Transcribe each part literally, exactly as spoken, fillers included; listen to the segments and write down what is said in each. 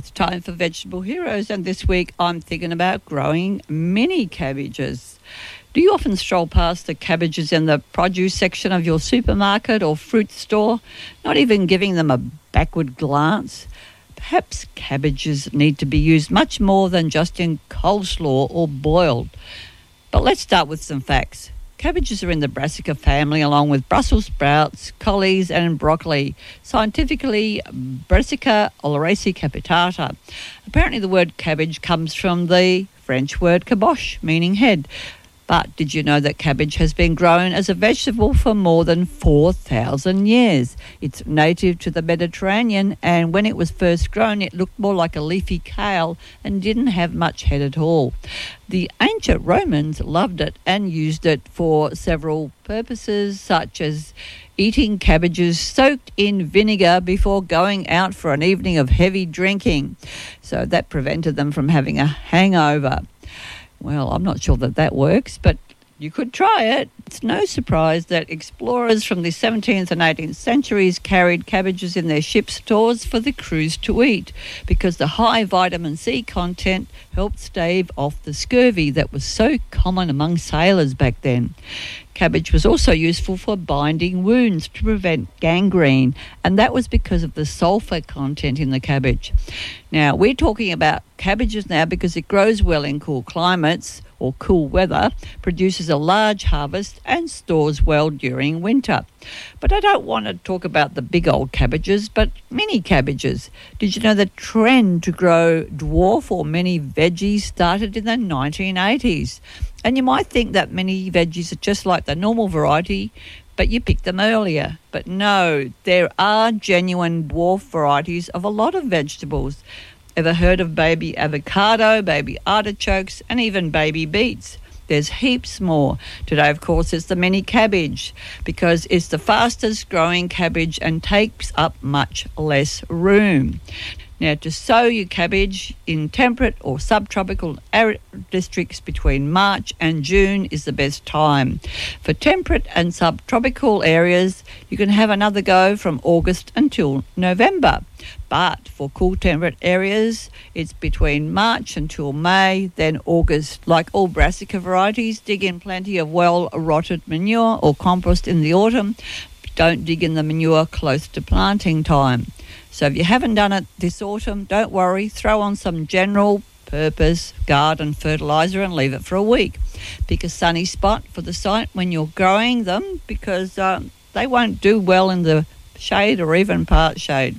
It's time for Vegetable Heroes, and this week I'm thinking about growing mini cabbages. Do you often stroll past the cabbages in the produce section of your supermarket or fruit store, not even giving them a backward glance? Perhaps cabbages need to be used much more than just in coleslaw or boiled. But let's start with some facts. Cabbages are in the brassica family along with Brussels sprouts, collies and broccoli. Scientifically, Brassica oleracea capitata. Apparently the word cabbage comes from the French word caboche, meaning head. But did you know that cabbage has been grown as a vegetable for more than four thousand years? It's native to the Mediterranean, and when it was first grown, it looked more like a leafy kale and didn't have much head at all. The ancient Romans loved it and used it for several purposes, such as eating cabbages soaked in vinegar before going out for an evening of heavy drinking. So that prevented them from having a hangover. Well, I'm not sure that that works, but you could try it. It's no surprise that explorers from the seventeenth and eighteenth centuries carried cabbages in their ship stores for the crews to eat, because the high vitamin C content helped stave off the scurvy that was so common among sailors back then. Cabbage was also useful for binding wounds to prevent gangrene, and that was because of the sulfur content in the cabbage. Now, we're talking about cabbages now because it grows well in cool climates or cool weather, produces a large harvest and stores well during winter. But I don't want to talk about the big old cabbages, but mini cabbages. Did you know the trend to grow dwarf or mini veggies started in the nineteen eighties? And you might think that mini veggies are just like the normal variety, but you picked them earlier. But no, there are genuine dwarf varieties of a lot of vegetables. Ever heard of baby avocado, baby artichokes, and even baby beets? There's heaps more. Today, of course, it's the mini cabbage because it's the fastest growing cabbage and takes up much less room. Now, to sow your cabbage in temperate or subtropical arid districts between March and June is the best time. For temperate and subtropical areas, you can have another go from August until November. But for cool temperate areas, it's between March until May, then August. Like all brassica varieties, dig in plenty of well-rotted manure or compost in the autumn. Don't dig in the manure close to planting time. So if you haven't done it this autumn, don't worry, throw on some general purpose garden fertiliser and leave it for a week. Pick a sunny spot for the site when you're growing them because um, they won't do well in the shade or even part shade.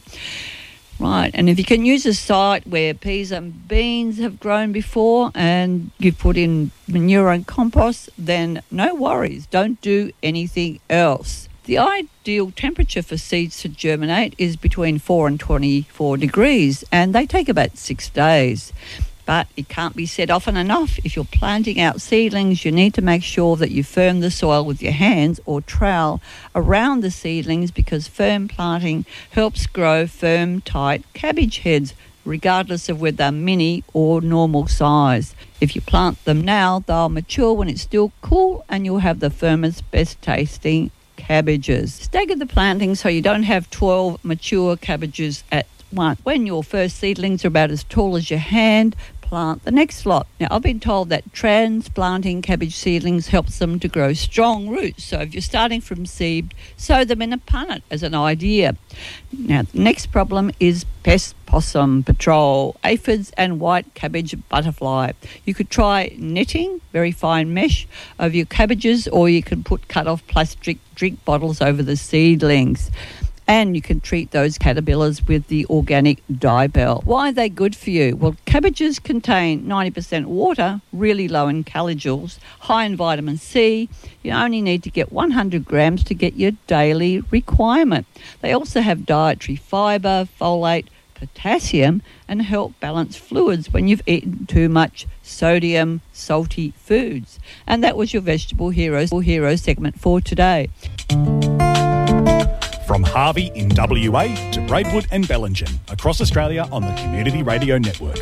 Right, and if you can use a site where peas and beans have grown before and you've put in manure and compost, then no worries, don't do anything else. The ideal temperature for seeds to germinate is between four and twenty-four degrees, and they take about six days. But it can't be said often enough, if you're planting out seedlings, you need to make sure that you firm the soil with your hands or trowel around the seedlings because firm planting helps grow firm, tight cabbage heads, regardless of whether they're mini or normal size. If you plant them now, they'll mature when it's still cool and you'll have the firmest, best tasting cabbages. Stagger the planting so you don't have twelve mature cabbages at once. When your first seedlings are about as tall as your hand, plant the next lot. Now, I've been told that transplanting cabbage seedlings helps them to grow strong roots. So if you're starting from seed, sow them in a punnet as an idea. Now, the next problem is pest possum patrol, aphids and white cabbage butterfly. You could try netting, very fine mesh, over your cabbages, or you can put cut-off plastic drink bottles over the seedlings. And you can treat those caterpillars with the organic Dipel. Why are they good for you? Well, cabbages contain ninety percent water, really low in calogels, high in vitamin C. You only need to get one hundred grams to get your daily requirement. They also have dietary fibre, folate, potassium, and help balance fluids when you've eaten too much sodium, salty foods. And that was your Vegetable Heroes Hero segment for today. From Harvey in W A to Braidwood and Bellingen, across Australia on the Community Radio Network.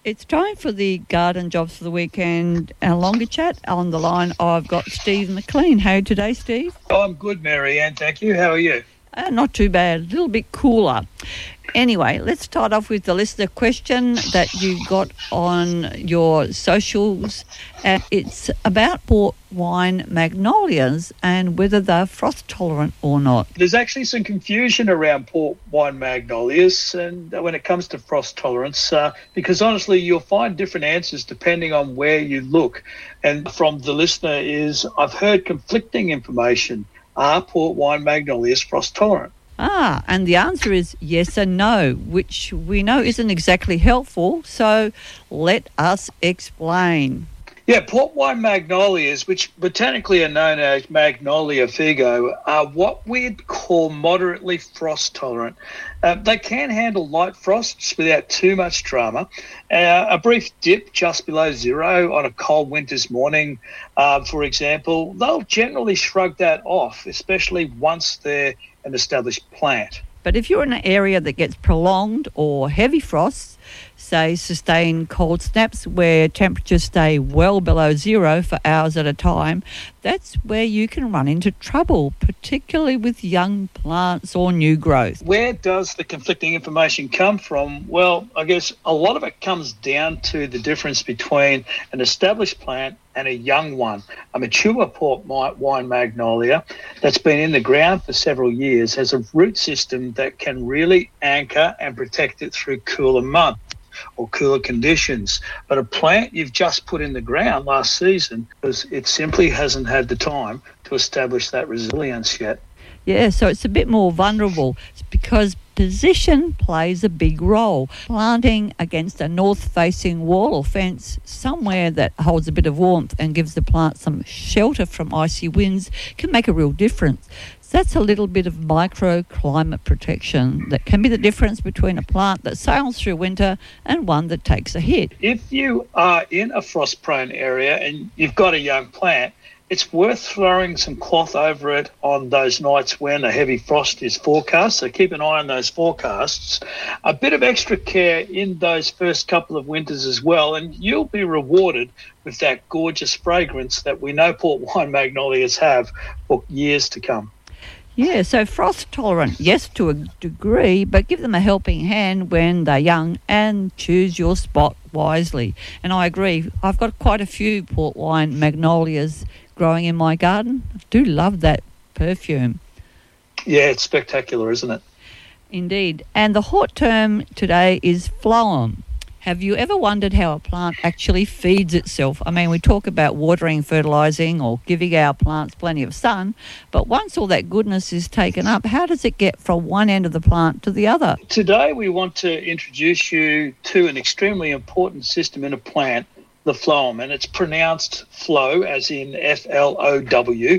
It's time for the garden jobs for the weekend. A longer chat on the line. I've got Steve McLean. How are you today, Steve? Oh, I'm good, Mary Ann. Thank you. How are you? Uh, not too bad. A little bit cooler. Anyway, let's start off with the listener question that you got on your socials. And it's about port wine magnolias and whether they're frost tolerant or not. There's actually some confusion around port wine magnolias and when it comes to frost tolerance, uh, because honestly, you'll find different answers depending on where you look. And from the listener is, I've heard conflicting information. Are port wine magnolias frost tolerant? Ah, and the answer is yes and no, which we know isn't exactly helpful. So let us explain. Yeah, port wine magnolias, which botanically are known as Magnolia figo, are what we'd call moderately frost tolerant. Uh, they can handle light frosts without too much drama. Uh, a brief dip just below zero on a cold winter's morning, uh, for example, they'll generally shrug that off, especially once they're an established plant. But if you're in an area that gets prolonged or heavy frosts, say sustained cold snaps where temperatures stay well below zero for hours at a time, that's where you can run into trouble, particularly with young plants or new growth. Where does the conflicting information come from? Well, I guess a lot of it comes down to the difference between an established plant and a young one. A mature port wine magnolia that's been in the ground for several years has a root system that can really anchor and protect it through cooler months or cooler conditions. But a plant you've just put in the ground last season, because it simply hasn't had the time to establish that resilience yet. Yeah, so it's a bit more vulnerable. It's because position plays a big role. Planting against a north-facing wall or fence, somewhere that holds a bit of warmth and gives the plant some shelter from icy winds, can make a real difference. So that's a little bit of microclimate protection that can be the difference between a plant that sails through winter and one that takes a hit. If you are in a frost-prone area and you've got a young plant, it's worth throwing some cloth over it on those nights when a heavy frost is forecast, so keep an eye on those forecasts. A bit of extra care in those first couple of winters as well, and you'll be rewarded with that gorgeous fragrance that we know port wine magnolias have for years to come. Yeah, so frost tolerant, yes, to a degree, but give them a helping hand when they're young and choose your spot wisely. And I agree, I've got quite a few port wine magnolias growing in my garden. I do love that perfume. Yeah, it's spectacular, isn't it? Indeed. And the hot term today is phloem. Have you ever wondered how a plant actually feeds itself? I mean, we talk about watering, fertilising or giving our plants plenty of sun, but once all that goodness is taken up, how does it get from one end of the plant to the other? Today we want to introduce you to an extremely important system in a plant, the phloem, and it's pronounced flow as in F L O W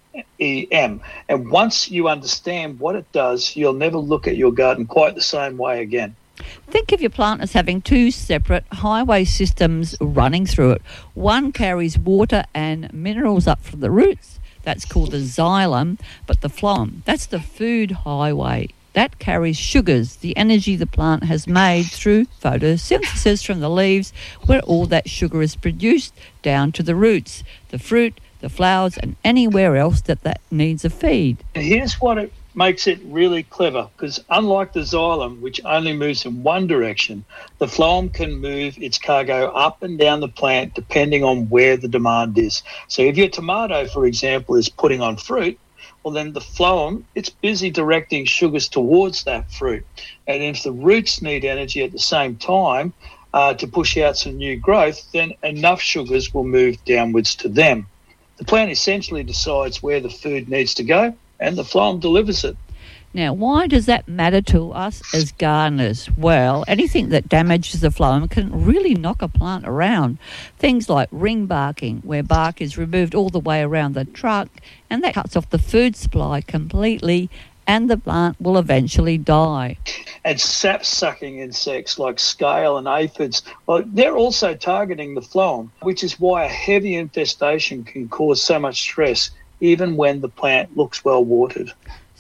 E M. And once you understand what it does, you'll never look at your garden quite the same way again. Think of your plant as having two separate highway systems running through it. One carries water and minerals up from the roots. That's called the xylem. But the phloem, that's the food highway. That carries sugars, the energy the plant has made through photosynthesis from the leaves, where all that sugar is produced down to the roots, the fruit, the flowers, and anywhere else that that needs a feed. And here's what it makes it really clever, because unlike the xylem, which only moves in one direction, the phloem can move its cargo up and down the plant depending on where the demand is. So if your tomato, for example, is putting on fruit, well, then the phloem, it's busy directing sugars towards that fruit. And if the roots need energy at the same time uh, to push out some new growth, then enough sugars will move downwards to them. The plant essentially decides where the food needs to go, and the phloem delivers it. Now, why does that matter to us as gardeners? Well, anything that damages the phloem can really knock a plant around. Things like ring barking, where bark is removed all the way around the trunk, and that cuts off the food supply completely, and the plant will eventually die. And sap-sucking insects like scale and aphids, well, they're also targeting the phloem, which is why a heavy infestation can cause so much stress, even when the plant looks well watered.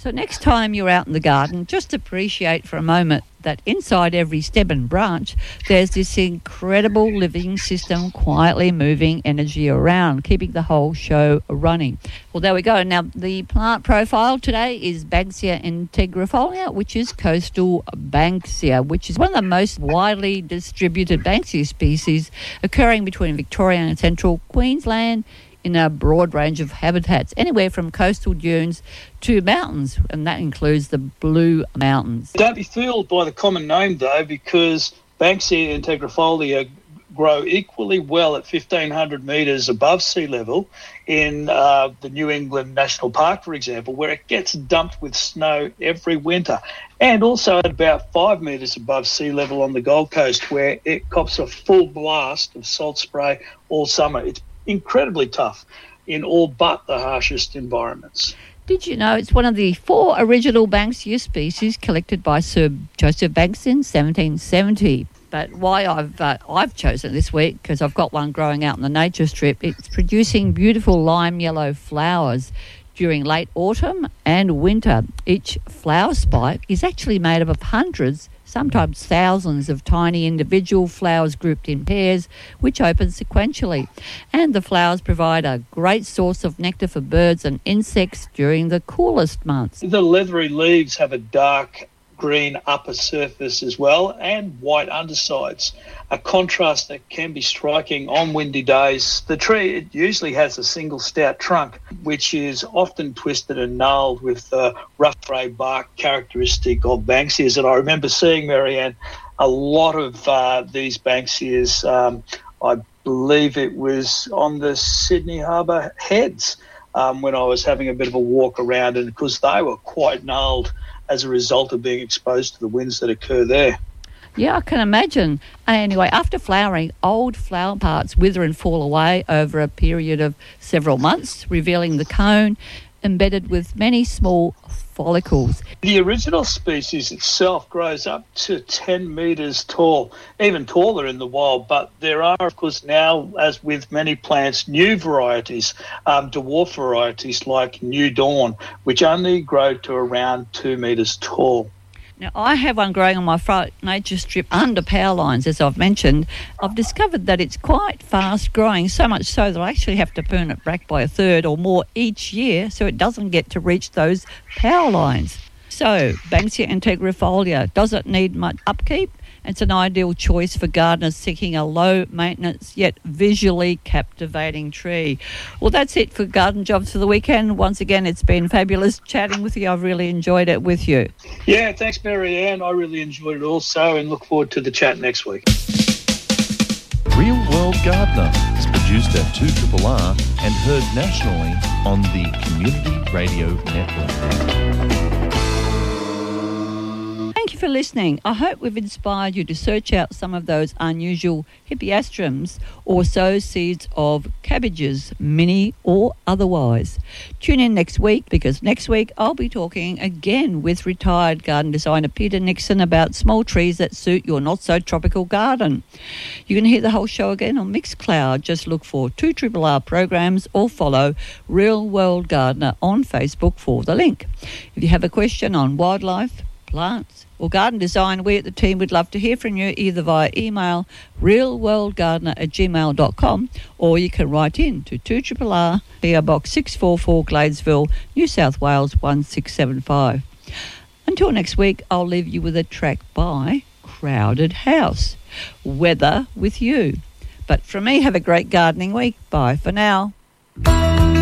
So next time you're out in the garden, just appreciate for a moment that inside every stem and branch, there's this incredible living system quietly moving energy around, keeping the whole show running. Well, there we go. Now, the plant profile today is Banksia integrifolia, which is coastal Banksia, which is one of the most widely distributed Banksia species occurring between Victoria and central Queensland, in a broad range of habitats, anywhere from coastal dunes to mountains, and that includes the Blue Mountains. Don't be fooled by the common name, though, because Banksia integrifolia grow equally well at fifteen hundred metres above sea level in uh, the New England National Park, for example, where it gets dumped with snow every winter, and also at about five metres above sea level on the Gold Coast, where it cops a full blast of salt spray all summer. It's incredibly tough in all but the harshest environments. Did you know it's one of the four original Banksia species collected by Sir Joseph Banks in seventeen seventy? But why I've uh, I've chosen this week, because I've got one growing out on the nature strip. It's producing beautiful lime yellow flowers during late autumn and winter. Each flower spike is actually made up of hundreds, sometimes thousands of tiny individual flowers grouped in pairs, which open sequentially. And the flowers provide a great source of nectar for birds and insects during the coolest months. The leathery leaves have a dark green upper surface as well, and white undersides, a contrast that can be striking on windy days. The tree, it usually has a single stout trunk, which is often twisted and gnarled with the rough grey bark characteristic of Banksias. And I remember seeing, Marianne, a lot of uh, these Banksias, um, I believe it was on the Sydney Harbour Heads, um, when I was having a bit of a walk around, and because they were quite gnarled as a result of being exposed to the winds that occur there. Yeah, I can imagine. Anyway, after flowering, old flower parts wither and fall away over a period of several months, revealing the cone embedded with many small follicles. The original species itself grows up to ten metres tall, even taller in the wild, but there are, of course, now, as with many plants, new varieties, um, dwarf varieties like New Dawn, which only grow to around two metres tall. Now, I have one growing on my front nature strip under power lines, as I've mentioned. I've discovered that it's quite fast growing, so much so that I actually have to prune it back by a third or more each year so it doesn't get to reach those power lines. So, Banksia integrifolia, does it need much upkeep? It's an ideal choice for gardeners seeking a low-maintenance yet visually captivating tree. Well, that's it for Garden Jobs for the weekend. Once again, it's been fabulous chatting with you. I've really enjoyed it with you. Yeah, thanks, Marianne. I really enjoyed it also, and look forward to the chat next week. Real World Gardener is produced at two R R R and heard nationally on the Community Radio Network. Thank you for listening. I hope we've inspired you to search out some of those unusual hippeastrums or sow seeds of cabbages, mini or otherwise. Tune in next week, because next week I'll be talking again with retired garden designer Peter Nixon about small trees that suit your not-so-tropical garden. You can hear the whole show again on Mixcloud. Just look for two R R R programs or follow Real World Gardener on Facebook for the link. If you have a question on wildlife, plants or garden design, we at the team would love to hear from you either via email realworldgardener at gmail dot com, or you can write in to two R R R, P O Box six four four, Gladesville, New South Wales one six seven five. Until next week, I'll leave you with a track by Crowded House, Weather with You. But from me, have a great gardening week. Bye for now.